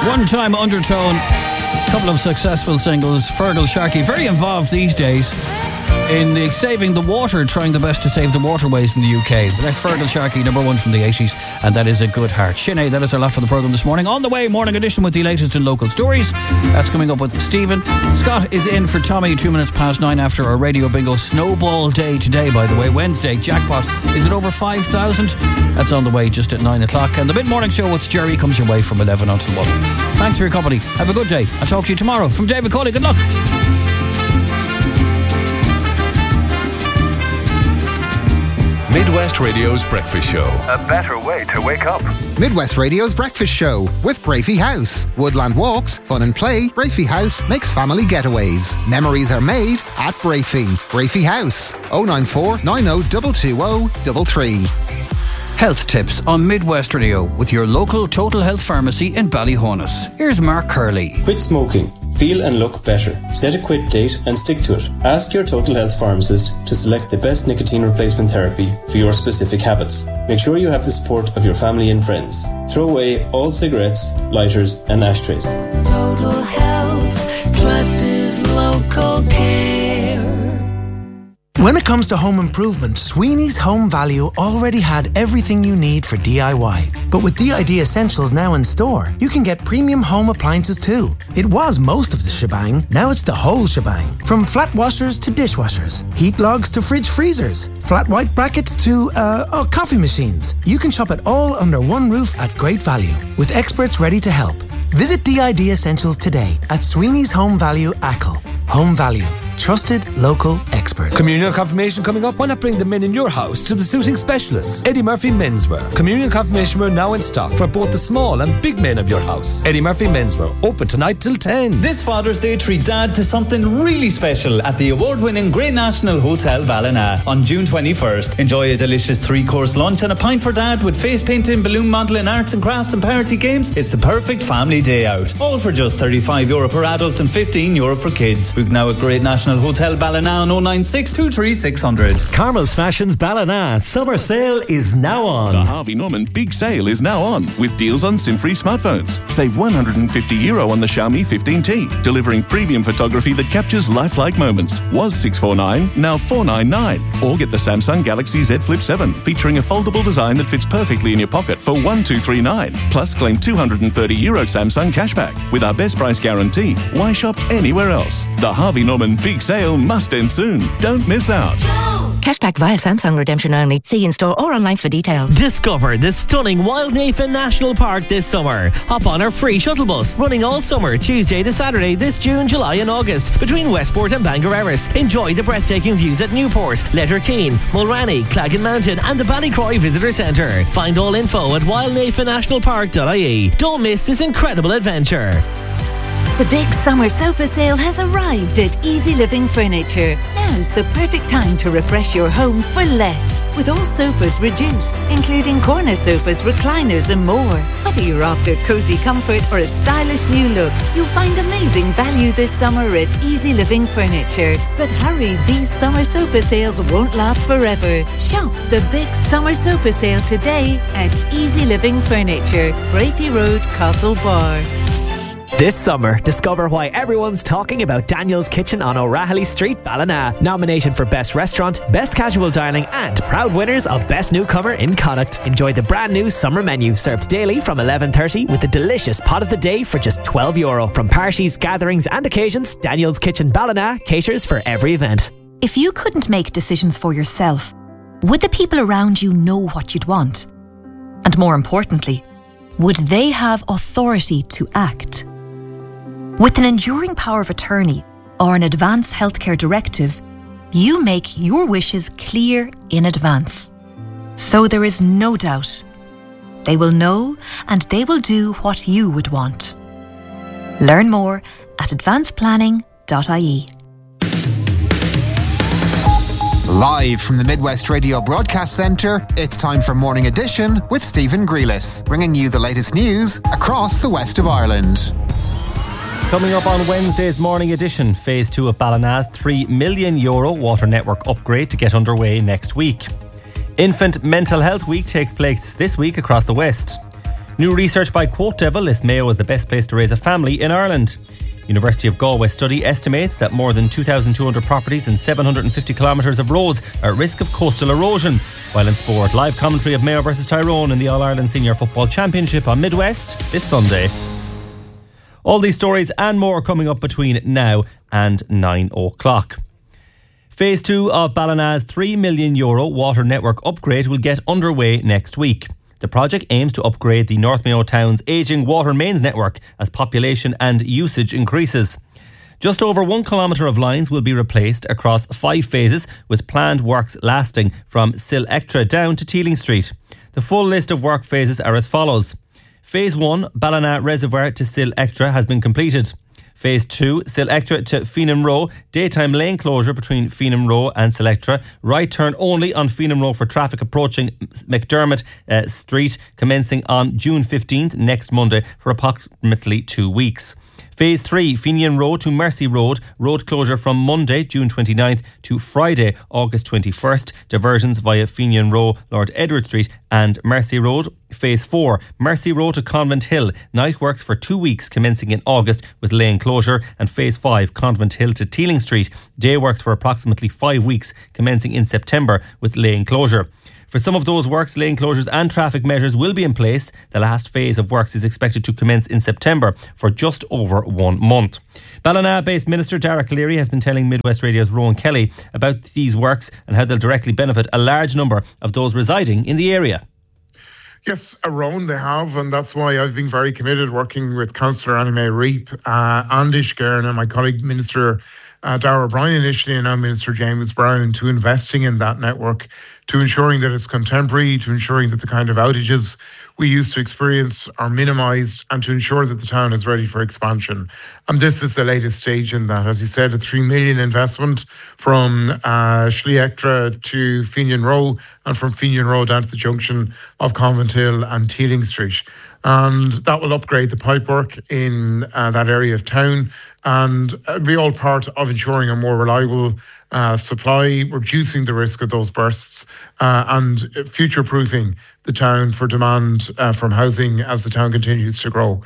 One-time Undertone, a couple of successful singles. Fergal Sharkey, very involved these days in saving the water, trying the best to save the waterways in the UK. But that's Fergal Sharkey, number one from the 80s, and that is a good heart. Sinead, that is our lot for the programme this morning. On the way, morning edition with the latest in local stories. That's coming up with Stephen. Scott is in for Tommy, 2 minutes past 9 after our Radio Bingo Snowball Day today, by the way. Wednesday, jackpot. Is it over 5,000? That's on the way just at 9 o'clock. And the mid-morning show with Jerry comes your way from 11 until 1. Thanks for your company. Have a good day. I'll talk to you tomorrow. From David Coley, good luck. Midwest Radio's Breakfast Show. A better way to wake up. Midwest Radio's Breakfast Show with Brafey House. Woodland walks, fun and play. Brafey House makes family getaways. Memories are made at Brafey. Brafey House. 094 90 220 Health tips on Midwest Radio with your local Total Health Pharmacy in Ballyhonus. Here's Mark Curley. Quit smoking. Feel and look better. Set a quit date and stick to it. Ask your Total Health pharmacist to select the best nicotine replacement therapy for your specific habits. Make sure you have the support of your family and friends. Throw away all cigarettes, lighters and ashtrays. Total Health, trusted local care. When it comes to home improvement, Sweeney's Home Value already had everything you need for DIY. But with DID Essentials now in store, you can get premium home appliances too. It was most of the shebang, now it's the whole shebang. From flat washers to dishwashers, heat logs to fridge freezers, flat white brackets to, coffee machines. You can shop it all under one roof at great value, with experts ready to help. Visit DID Essentials today at Sweeney's Home Value Achill. Home Value. Trusted local experts. Communion confirmation coming up. Why not bring the men in your house to the suiting specialists? Eddie Murphy Menswear. Communion confirmation wear now in stock for both the small and big men of your house. Eddie Murphy Menswear. Open tonight till 10. This Father's Day, treat Dad to something really special at the award-winning Great National Hotel Ballina on June 21st. Enjoy a delicious 3-course lunch and a pint for Dad with face painting, balloon modelling, arts and crafts and party games. It's the perfect family day out. All for just €35 per adult and €15 for kids. Book now at Great National Hotel Ballina on 096 23 600. Carmel's Fashions Ballina summer sale is now on. The Harvey Norman big sale is now on with deals on SIM-free smartphones. Save €150 on the Xiaomi 15T, delivering premium photography that captures lifelike moments. Was $649, now $499. Or get the Samsung Galaxy Z Flip 7 featuring a foldable design that fits perfectly in your pocket for $1,239. Plus claim €230 Samsung cashback with our best price guarantee. Why shop anywhere else? The Harvey Norman big sale must end soon. Don't miss out. Cashback via Samsung redemption only. See in store or online for details. Discover the stunning Wildnafen National Park this summer. Hop on our free shuttle bus running all summer, Tuesday to Saturday this June, July and August between Westport and Bangor Erris. Enjoy the breathtaking views at Newport, Letterkeene, Mulranny, Claggan Mountain and the Ballycroy Visitor Centre. Find all info at wildnafennationalpark.ie. Don't miss this incredible adventure. The big summer sofa sale has arrived at Easy Living Furniture. Now's the perfect time to refresh your home for less. With all sofas reduced, including corner sofas, recliners and more. Whether you're after cosy comfort or a stylish new look, you'll find amazing value this summer at Easy Living Furniture. But hurry, these summer sofa sales won't last forever. Shop the big summer sofa sale today at Easy Living Furniture, Brafey Road, Castlebar. This summer, discover why everyone's talking about Daniel's Kitchen on O'Rahilly Street, Ballina. Nominated for Best Restaurant, Best Casual Dining and proud winners of Best Newcomer in Connacht. Enjoy the brand new summer menu served daily from 11:30 with a delicious pot of the day for just €12. From parties, gatherings and occasions, Daniel's Kitchen Ballina caters for every event. If you couldn't make decisions for yourself, would the people around you know what you'd want? And more importantly, would they have authority to act? With an enduring power of attorney or an advance healthcare directive, you make your wishes clear in advance. So there is no doubt. They will know and they will do what you would want. Learn more at advanceplanning.ie. Live from the Midwest Radio Broadcast Centre, it's time for Morning Edition with Stephen Grealis, bringing you the latest news across the west of Ireland. Coming up on Wednesday's Morning Edition, Phase 2 of Ballina's €3 million water network upgrade to get underway next week. Infant Mental Health Week takes place this week across the West. New research by Quote Devil lists Mayo as the best place to raise a family in Ireland. University of Galway study estimates that more than 2,200 properties and 750 kilometres of roads are at risk of coastal erosion. While in sport, live commentary of Mayo versus Tyrone in the All-Ireland Senior Football Championship on Midwest this Sunday. All these stories and more coming up between now and 9 o'clock. Phase 2 of Ballinas's €3 million water network upgrade will get underway next week. The project aims to upgrade the North Mayo town's ageing water mains network as population and usage increases. Just over 1 kilometre of lines will be replaced across 5 phases, with planned works lasting from Sil Ectra down to Teeling Street. The full list of work phases are as follows. Phase 1, Ballina Reservoir to Sil Ectra, has been completed. Phase 2, Sil Ectra to Feenham Row, daytime lane closure between Feenham Row and Sil Ectra, right turn only on Feenham Row for traffic approaching McDermott Street, commencing on June 15th, next Monday, for approximately 2 weeks. Phase 3, Fenian Road to Mercy Road, road closure from Monday, June 29th to Friday, August 21st. Diversions via Fenian Road, Lord Edward Street and Mercy Road. Phase 4, Mercy Road to Convent Hill, night works for 2 weeks commencing in August with lane closure. And Phase 5, Convent Hill to Teeling Street, day works for approximately 5 weeks commencing in September with lane closure. For some of those works, lane closures and traffic measures will be in place. The last phase of works is expected to commence in September for just over 1 month. Ballina-based Minister Darragh Cleary has been telling Midwest Radio's Rowan Kelly about these works and how they'll directly benefit a large number of those residing in the area. Yes, around they have, and that's why I've been very committed working with Councillor Annie Mae Reap and Ishgern and my colleague Minister Darragh O'Brien initially, and now Minister James Brown, to investing in that network, to ensuring that it's contemporary, to ensuring that the kind of outages we used to experience are minimised, and to ensure that the town is ready for expansion. And this is the latest stage in that. As you said, a $3 million investment from Schliechtra to Fenian Row, and from Fenian Row down to the junction of Convent Hill and Teeling Street. And that will upgrade the pipework in that area of town, and be all part of ensuring a more reliable supply, reducing the risk of those bursts, and future-proofing the town for demand from housing as the town continues to grow.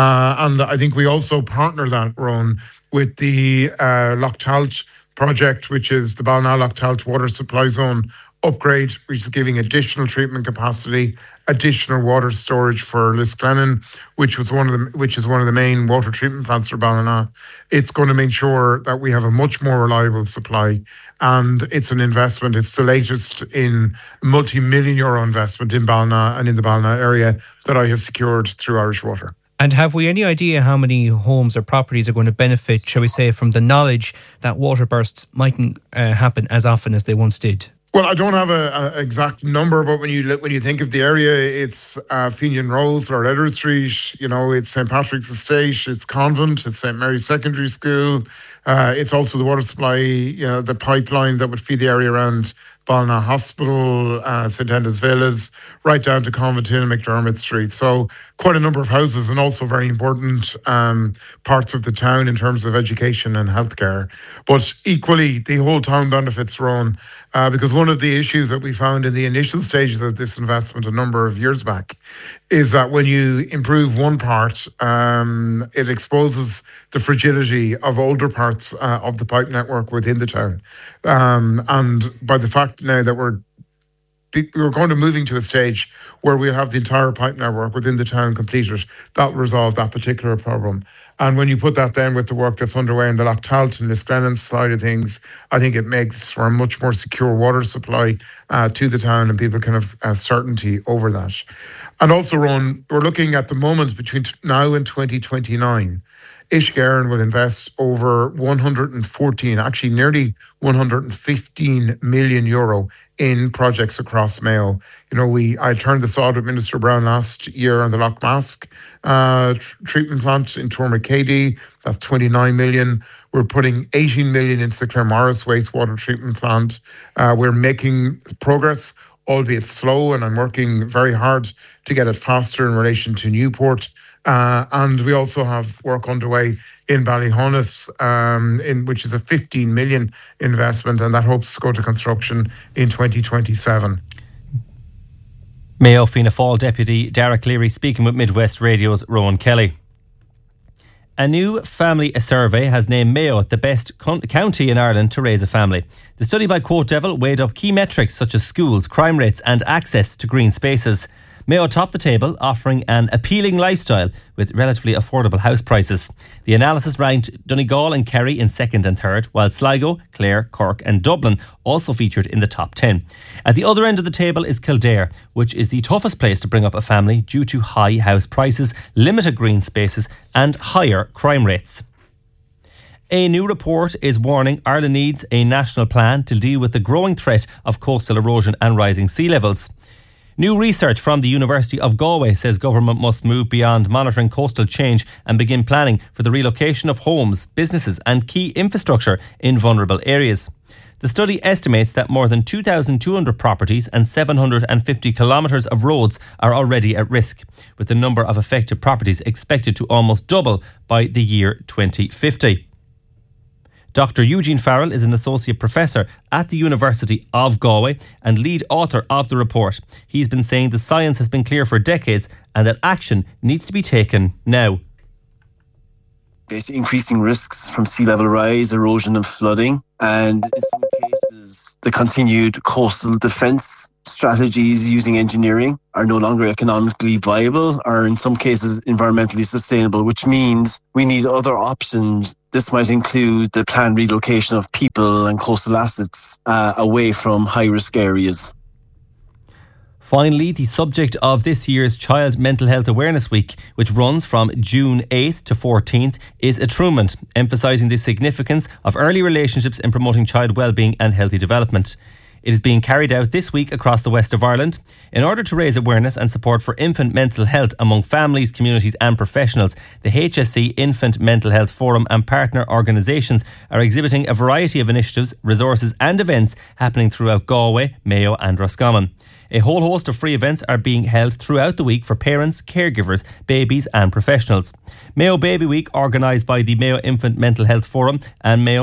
And I think we also partner that, Ron, with the Loch Talt project, which is the Ballina Loch Talt water supply zone upgrade, which is giving additional treatment capacity, additional water storage for Lisclennan, which is one of the main water treatment plants for Ballina. It's going to make sure that we have a much more reliable supply, and it's an investment. It's the latest in multi-million euro investment in Ballina and in the Ballina area that I have secured through Irish Water. And have we any idea how many homes or properties are going to benefit, shall we say, from the knowledge that water bursts mightn't happen as often as they once did? Well, I don't have an exact number, but when you think of the area, it's Fenian Rose, Lord Edward Street, it's St. Patrick's Estate, it's Convent, it's St. Mary's Secondary School. It's also the water supply, the pipeline that would feed the area around Ballina Hospital, St. Enda's Villas, right down to Convent Hill and McDermott Street. So quite a number of houses, and also very important parts of the town in terms of education and healthcare. But equally, the whole town benefits, Ron, because one of the issues that we found in the initial stages of this investment a number of years back is that when you improve one part, it exposes the fragility of older parts of the pipe network within the town. And by the fact now that we're going to moving to a stage where we have the entire pipe network within the town completed, that will resolve that particular problem. And when you put that then with the work that's underway in the Loch Talt and Lisclennan side of things, I think it makes for a much more secure water supply to the town, and people can have certainty over that. And also, Ron, we're looking at the moment between now and 2029. Ishgern will invest over 114, actually nearly 115 million euro in projects across Mayo. I turned this on with Minister Brown last year on the Loch Mask treatment plant in Tormacady. That's 29 million. We're putting 18 million into the Claremorris wastewater treatment plant. We're making progress, albeit slow, and I'm working very hard to get it faster in relation to Newport. And we also have work underway in Ballyhonus, which is a 15 million investment, and that hopes to go to construction in 2027. Mayo Fianna Fáil Deputy Derek Leary speaking with Midwest Radio's Rowan Kelly. A new family survey has named Mayo the best county in Ireland to raise a family. The study by Quote Devil weighed up key metrics such as schools, crime rates and access to green spaces. Mayo topped the table, offering an appealing lifestyle with relatively affordable house prices. The analysis ranked Donegal and Kerry in second and third, while Sligo, Clare, Cork and Dublin also featured in the top 10. At the other end of the table is Kildare, which is the toughest place to bring up a family due to high house prices, limited green spaces and higher crime rates. A new report is warning Ireland needs a national plan to deal with the growing threat of coastal erosion and rising sea levels. New research from the University of Galway says government must move beyond monitoring coastal change and begin planning for the relocation of homes, businesses and key infrastructure in vulnerable areas. The study estimates that more than 2,200 properties and 750 kilometres of roads are already at risk, with the number of affected properties expected to almost double by the year 2050. Dr. Eugene Farrell is an associate professor at the University of Galway and lead author of the report. He's been saying the science has been clear for decades and that action needs to be taken now. Basically increasing risks from sea level rise, erosion and flooding, and in some cases the continued coastal defence strategies using engineering are no longer economically viable or in some cases environmentally sustainable, which means we need other options. This might include the planned relocation of people and coastal assets away from high-risk areas. Finally, the subject of this year's Child Mental Health Awareness Week, which runs from June 8th to 14th, is attunement, emphasising the significance of early relationships in promoting child well-being and healthy development. It is being carried out this week across the west of Ireland. In order to raise awareness and support for infant mental health among families, communities and professionals, the HSC Infant Mental Health Forum and partner organisations are exhibiting a variety of initiatives, resources and events happening throughout Galway, Mayo and Roscommon. A whole host of free events are being held throughout the week for parents, caregivers, babies and professionals. Mayo Baby Week, organised by the Mayo Infant Mental Health Forum and Mayo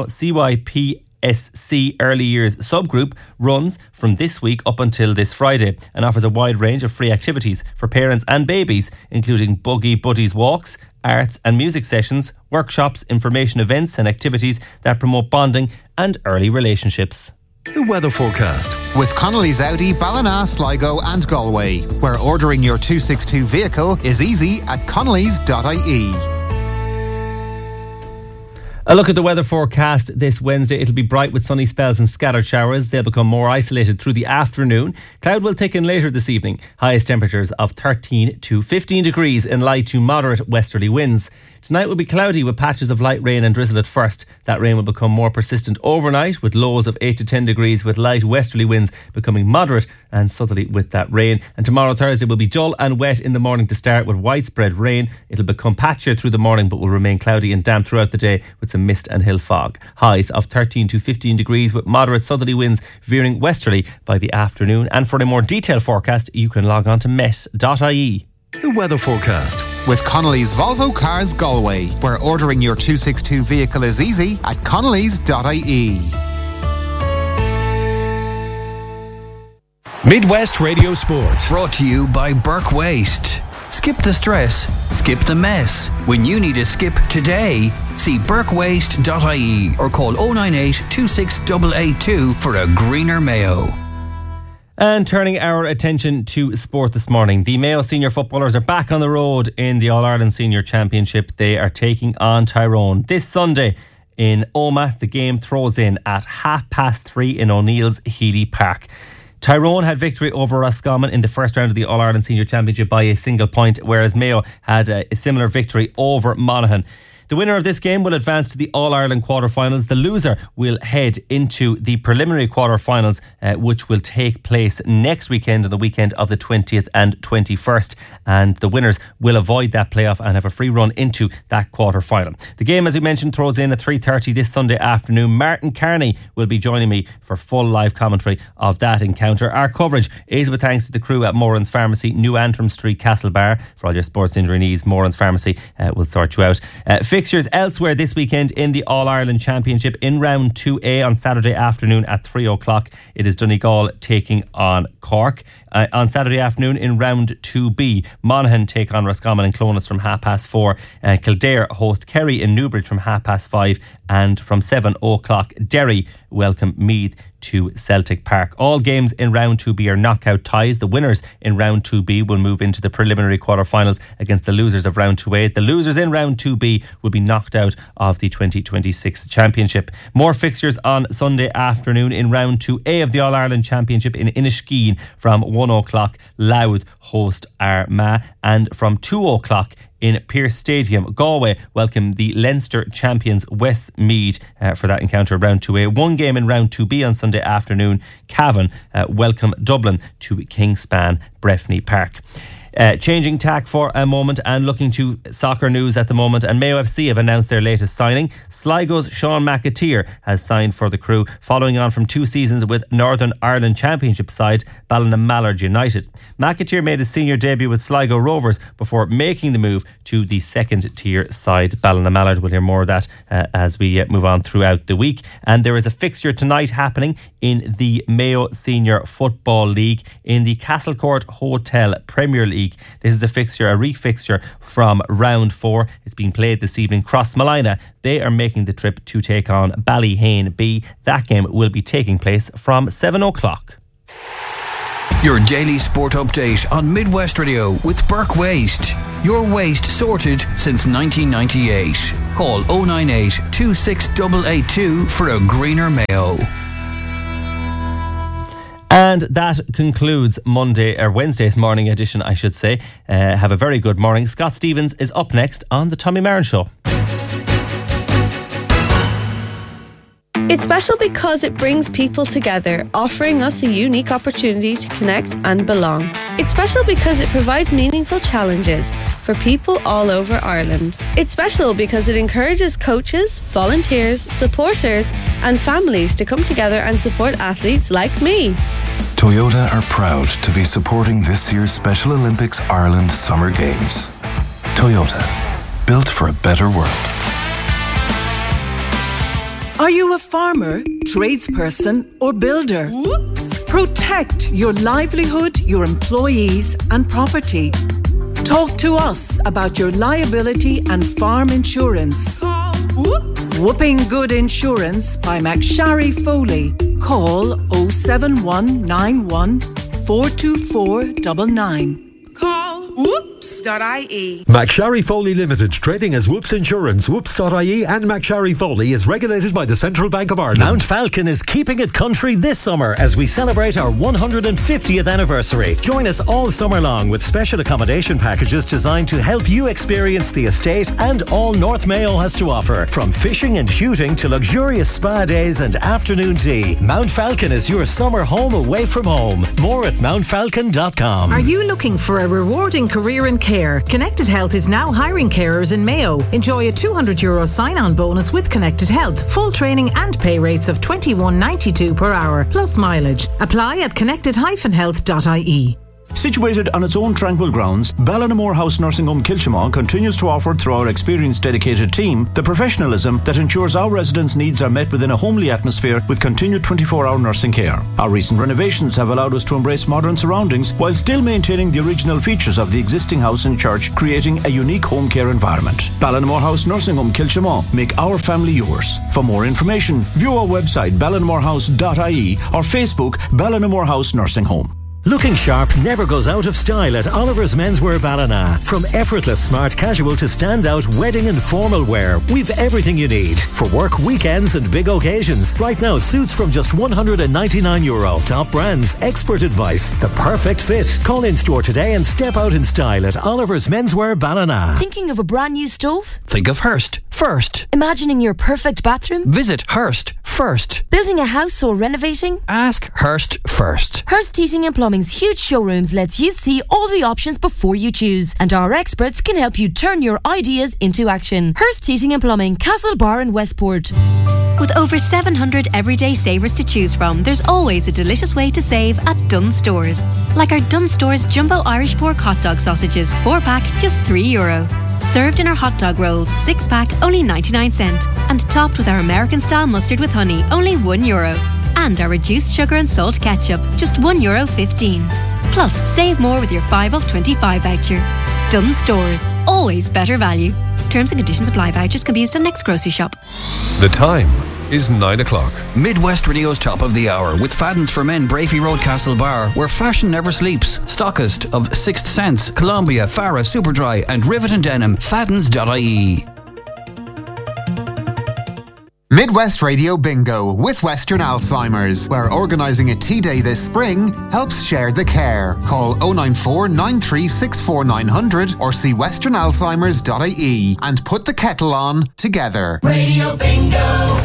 CYPSC Early Years Subgroup, runs from this week up until this Friday and offers a wide range of free activities for parents and babies, including Buggy Buddies walks, arts and music sessions, workshops, information events and activities that promote bonding and early relationships. The weather forecast with Connolly's Audi, Ballina, Sligo and Galway, where ordering your 262 vehicle is easy at connellys.ie. A look at the weather forecast this Wednesday. It'll be bright with sunny spells and scattered showers. They'll become more isolated through the afternoon. Cloud will thicken later this evening. Highest temperatures of 13 to 15 degrees in light to moderate westerly winds. Tonight will be cloudy with patches of light rain and drizzle at first. That rain will become more persistent overnight with lows of 8 to 10 degrees with light westerly winds becoming moderate and southerly with that rain. And tomorrow Thursday will be dull and wet in the morning to start with widespread rain. It'll become patchier through the morning but will remain cloudy and damp throughout the day with some mist and hill fog. Highs of 13 to 15 degrees with moderate southerly winds veering westerly by the afternoon. And for a more detailed forecast you can log on to met.ie. The weather forecast with Connolly's Volvo Cars Galway, where ordering your 262 vehicle is easy at connellys.ie. Midwest Radio Sports, brought to you by Burke Waste. Skip the stress, skip the mess. When you need a skip today, see burkewaste.ie or call 098 26882 for a greener Mayo. And turning our attention to sport this morning, the Mayo senior footballers are back on the road in the All-Ireland Senior Championship. They are taking on Tyrone this Sunday in Omagh. The game throws in at 3:30 in O'Neill's Healy Park. Tyrone had victory over Roscommon in the first round of the All-Ireland Senior Championship by a single point, whereas Mayo had a similar victory over Monaghan. The winner of this game will advance to the All-Ireland quarterfinals. The loser will head into the preliminary quarterfinals, which will take place next weekend, on the weekend of the 20th and 21st. And the winners will avoid that playoff and have a free run into that quarterfinal. The game, as we mentioned, throws in at 3:30 this Sunday afternoon. Martin Carney will be joining me for full live commentary of that encounter. Our coverage is with thanks to the crew at Moran's Pharmacy, New Antrim Street, Castlebar. For all your sports injury needs, Moran's Pharmacy will sort you out. Fixtures elsewhere this weekend in the All-Ireland Championship in round 2A on Saturday afternoon at 3 o'clock. It is Donegal taking on Cork. On Saturday afternoon in round 2B, Monaghan take on Roscommon and Clones from 4:30. Kildare host Kerry in Newbridge from 5:30, and from 7 o'clock Derry welcome Meath to Celtic Park. All games in round 2B are knockout ties. The winners in round 2B will move into the preliminary quarterfinals against the losers of round 2A. The losers in round 2B will be knocked out of the 2026 Championship. More fixtures on Sunday afternoon in round 2A of the All-Ireland Championship in Inniskeen from 1 o'clock. Louth host Armagh, and from 2 o'clock in Pearse Stadium, Galway welcome the Leinster champions Westmeath for that encounter round 2A. One game in round 2B on Sunday afternoon. Cavan welcome Dublin to Kingspan Breffni Park. Changing tack for a moment and looking to soccer news at the moment, and Mayo FC have announced their latest signing. Sligo's Sean McAteer has signed for the Crew, following on from 2 seasons with Northern Ireland Championship side Ballina-Mallard United. McAteer made his senior debut with Sligo Rovers before making the move to the second tier side Ballina-Mallard. We'll hear more of that as we move on throughout the week. And there is a fixture tonight happening in the Mayo Senior Football League in the Castlecourt Hotel Premier League. This is a refixture from round 4. It's being played this evening. Crossmolina, they are making the trip to take on Ballyhane B. That game will be taking place from 7 o'clock. Your daily sport update on Midwest Radio with Burke Waste. Your waste sorted since 1998. Call 098 26882 for a greener Mayo. And that concludes Wednesday's morning edition, I should say. Have a very good morning. Scott Stevens is up next on The Tommy Marin Show. It's special because it brings people together, offering us a unique opportunity to connect and belong. It's special because it provides meaningful challenges for people all over Ireland. It's special because it encourages coaches, volunteers, supporters and families to come together and support athletes like me. Toyota are proud to be supporting this year's Special Olympics Ireland Summer Games. Toyota, built for a better world. Are you a farmer, tradesperson or builder? Whoops. Protect your livelihood, your employees and property. Talk to us about your liability and farm insurance. Whooping Good Insurance by McSharry Foley. Call 07191 424 99. Call whoops.ie. McSharry Foley Limited, trading as Whoops Insurance. Whoops.ie and McSharry Foley is regulated by the Central Bank of Ireland. Mount Falcon is keeping it country this summer as we celebrate our 150th anniversary. Join us all summer long with special accommodation packages designed to help you experience the estate and all North Mayo has to offer. From fishing and shooting to luxurious spa days and afternoon tea, Mount Falcon is your summer home away from home. More at mountfalcon.com. Are you looking for a rewarding career in care? Connected Health is now hiring carers in Mayo. Enjoy a €200 sign-on bonus with Connected Health. Full training and pay rates of $21.92 per hour, plus mileage. Apply at connected-health.ie. Situated on its own tranquil grounds, Ballinamore House Nursing Home Kilshamon continues to offer, through our experienced dedicated team, the professionalism that ensures our residents' needs are met within a homely atmosphere with continued 24-hour nursing care. Our recent renovations have allowed us to embrace modern surroundings while still maintaining the original features of the existing house and church, creating a unique home care environment. Ballinamore House Nursing Home Kilshamon. Make our family yours. For more information, view our website ballinamorehouse.ie or Facebook Ballinamore House Nursing Home. Looking sharp never goes out of style at Oliver's Menswear Ballina. From effortless smart casual to standout wedding and formal wear, we've everything you need for work, weekends and big occasions. Right now, suits from just €199. Top brands, expert advice, the perfect fit. Call in store today and step out in style at Oliver's Menswear Ballina. Thinking of a brand new stove? Think of Hearst first. Imagining your perfect bathroom? Visit Hearst first. Building a house or renovating? Ask Hearst first. Hearst Heating and Plumbing's huge showrooms lets you see all the options before you choose, and our experts can help you turn your ideas into action. Hearst Heating and Plumbing, Castlebar and Westport. With over 700 everyday savers to choose from, there's always a delicious way to save at Dunnes Stores. Like our Dunnes Stores Jumbo Irish Pork Hot Dog Sausages, 4-pack, just €3. Served in our hot dog rolls, 6-pack, only 99¢. And topped with our American-style mustard with honey, only €1. And our reduced sugar and salt ketchup, just €1.15. Plus, save more with your 5 off 25 voucher. Dunnes Stores, always better value. Terms and conditions apply. Vouchers can be used on next grocery shop. The time is 9 o'clock. Midwest Radio's top of the hour with Fadden's for Men, Brafey Road, Castlebar, where fashion never sleeps. Stockist of Sixth Sense, Columbia, Farah, Superdry and Rivet and Denim. Faddens.ie. Midwest Radio Bingo with Western Alzheimer's, where organising a tea day this spring helps share the care. Call 094 9364 900 or see westernalzheimers.ie and put the kettle on together. Radio Bingo!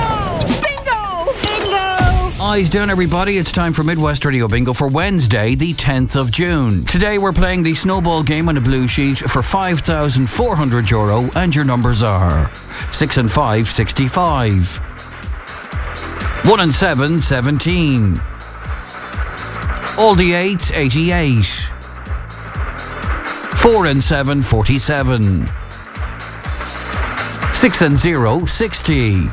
Eyes down, everybody. It's time for Midwest Radio Bingo for Wednesday, the 10th of June. Today we're playing the snowball game on a blue sheet for €5,400, and your numbers are 6 and 5, 65. 1 and 7, 17. All the 8s, 88. 4 and 7, 47. 6 and 0, 60.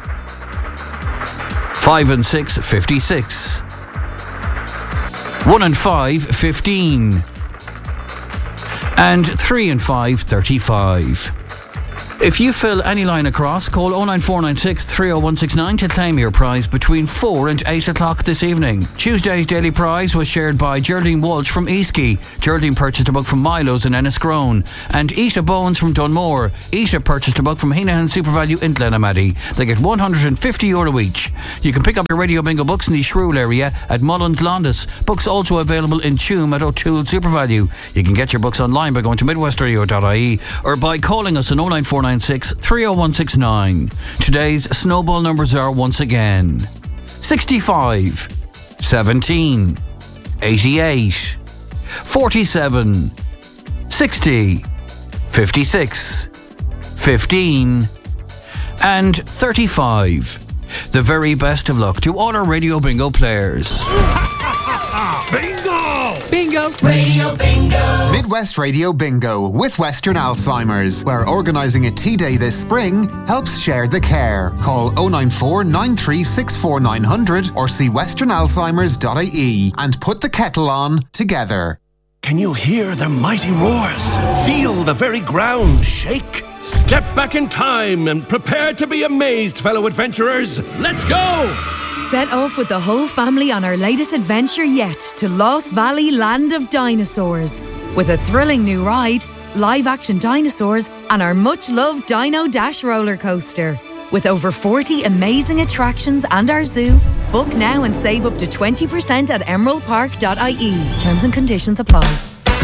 5 and 6, 56. 1 and 5, 15. And 3 and 5, 35. If you fill any line across, call 09496 30169 to claim your prize between 4 and 8 o'clock this evening. Tuesday's daily prize was shared by Geraldine Walsh from Eastkey. Geraldine purchased a book from Milo's in Enniscrone. And Isha Bones from Dunmore. Isha purchased a book from Heenahan SuperValue in Glenamaddy. They get €150 each. You can pick up your Radio Bingo books in the Shrewell area at Mullins Londis. Books also available in Tuam at O'Toole SuperValue. You can get your books online by going to midwestradio.ie or by calling us on 09496 30169. Today's snowball numbers are once again 65, 17, 88, 47, 60, 56, 15 and 35. The very best of luck to all our Radio Bingo players. Bingo! Bingo! Radio Bingo! Midwest Radio Bingo with Western Alzheimer's, where organising a tea day this spring helps share the care. Call 094 9364 900 or see westernalzheimers.ie and put the kettle on together. Can you hear the mighty roars? Feel the very ground shake? Step back in time and prepare to be amazed, fellow adventurers. Let's go! Set off with the whole family on our latest adventure yet to Lost Valley Land of Dinosaurs. With a thrilling new ride, live-action dinosaurs and our much-loved Dino Dash roller coaster. With over 40 amazing attractions and our zoo, book now and save up to 20% at emeraldpark.ie. Terms and conditions apply.